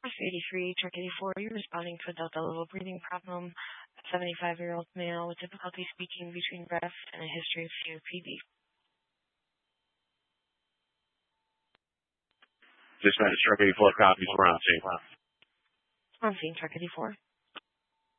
83, truck 84, you're responding to a delta level breathing problem. A 75-year-old male with difficulty speaking between breaths and a history of COPD. Dispatch, truck 84 copies, we're on scene. On scene, truck 84.